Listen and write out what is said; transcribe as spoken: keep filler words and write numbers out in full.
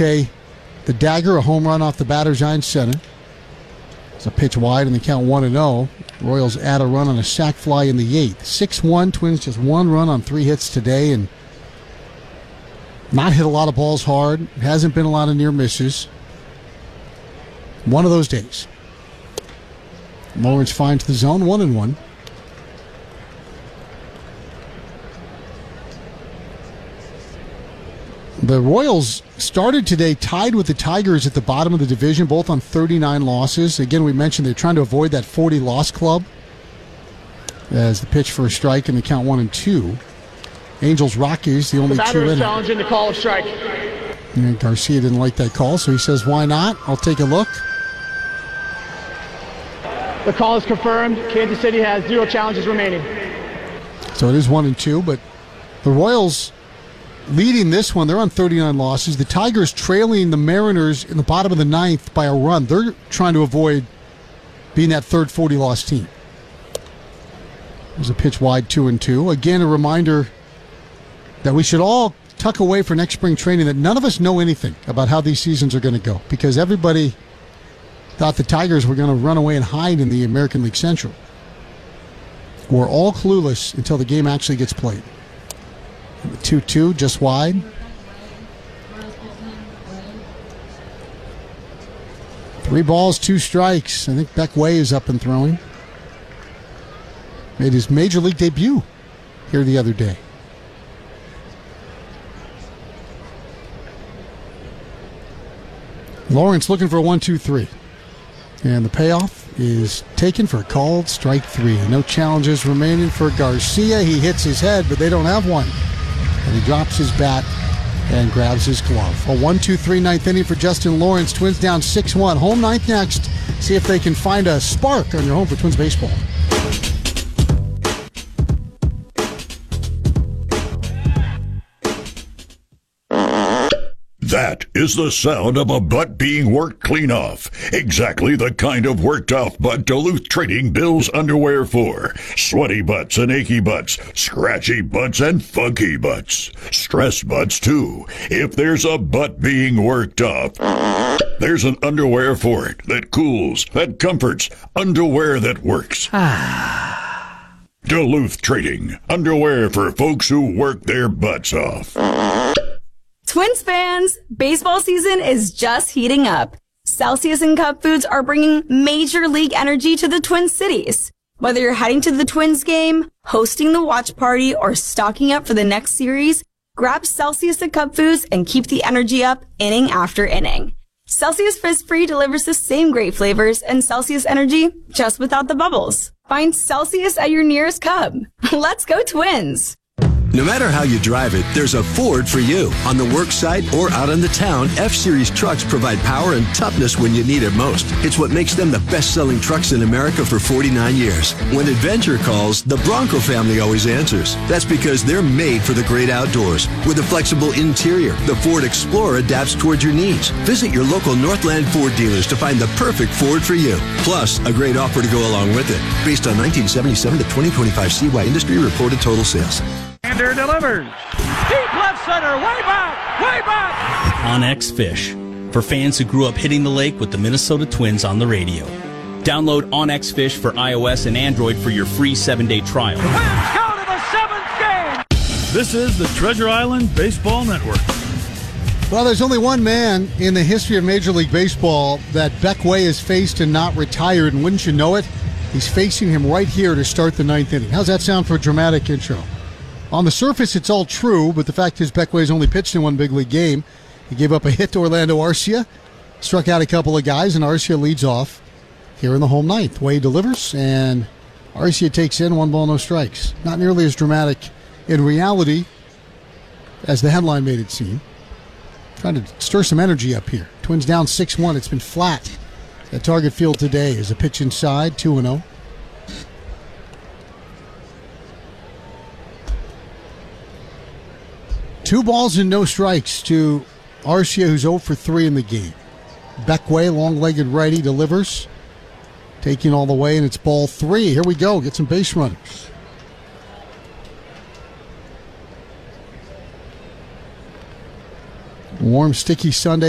Dante, the dagger, a home run off the batter's eye in center. It's a pitch wide and the count one and oh. Royals add a run on a sac fly in the eighth. six one, Twins just one run on three hits today and not hit a lot of balls hard. Hasn't been a lot of near misses. One of those days. Lawrence finds the zone, one and one. The Royals started today tied with the Tigers at the bottom of the division, both on thirty-nine losses. Again, we mentioned they're trying to avoid that forty-loss club as the pitch for a strike and the count one and two. Angels Rockies, the only the two in. Challenging the call of strike. And Garcia didn't like that call, so he says, "Why not? I'll take a look." The call is confirmed. Kansas City has zero challenges remaining. So it is one and two, but the Royals leading this one, they're on thirty-nine losses. The Tigers trailing the Mariners in the bottom of the ninth by a run. They're trying to avoid being that third forty-loss team. There's a pitch wide, two and two. Again, a reminder that we should all tuck away for next spring training, that none of us know anything about how these seasons are going to go, because everybody thought the Tigers were going to run away and hide in the American League Central. We're all clueless until the game actually gets played. two two, just wide. Three balls, two strikes. I think Beck Way is up and throwing. Made his major league debut here the other day. Lawrence looking for a one two three. And the payoff is taken for a called strike three. No challenges remaining for Garcia. He hits his head, but they don't have one. And he drops his bat and grabs his glove. A one two three ninth inning for Justin Lawrence. Twins down six one. Home ninth next. See if they can find a spark on your home for Twins baseball. That is the sound of a butt being worked clean off. Exactly the kind of worked off butt Duluth Trading bills underwear for. Sweaty butts and achy butts, scratchy butts and funky butts. Stress butts too. If there's a butt being worked off, there's an underwear for it that cools, that comforts, underwear that works. Duluth Trading, underwear for folks who work their butts off. Twins fans, baseball season is just heating up. Celsius and Cup Foods are bringing major league energy to the Twin Cities. Whether you're heading to the Twins game, hosting the watch party, or stocking up for the next series, grab Celsius and Cup Foods and keep the energy up inning after inning. Celsius Fizz Free delivers the same great flavors and Celsius energy, just without the bubbles. Find Celsius at your nearest Cub. Let's go Twins! No matter how you drive it, there's a Ford for you. On the work site or out in the town, F-Series trucks provide power and toughness when you need it most. It's what makes them the best-selling trucks in America for forty-nine years. When adventure calls, the Bronco family always answers. That's because they're made for the great outdoors. With a flexible interior, the Ford Explorer adapts toward your needs. Visit your local Northland Ford dealers to find the perfect Ford for you. Plus, a great offer to go along with it. Based on nineteen seventy-seven to twenty twenty-five C Y industry reported total sales. Ander delivers. Deep left center. Way back. Way back. OnX Fish. For fans who grew up hitting the lake with the Minnesota Twins on the radio. Download OnX Fish for iOS and Android for your free seven-day trial. Twins go to the seventh game. This is the Treasure Island Baseball Network. Well, there's only one man in the history of Major League Baseball that Beck Way has faced and not retired, and wouldn't you know it, he's facing him right here to start the ninth inning. How's that sound for a dramatic intro? On the surface, it's all true, but the fact is Beck Way's only pitched in one big league game. He gave up a hit to Orlando Arcia, struck out a couple of guys, and Arcia leads off here in the home ninth. Way delivers, and Arcia takes in one ball, no strikes. Not nearly as dramatic in reality as the headline made it seem. Trying to stir some energy up here. Twins down six one. It's been flat at Target Field today as a pitch inside, two and oh. Two balls and no strikes to Arcia, who's oh for three in the game. Beck Way, long-legged righty, delivers. Taking all the way, and it's ball three. Here we go. Get some base runners. Warm, sticky Sunday.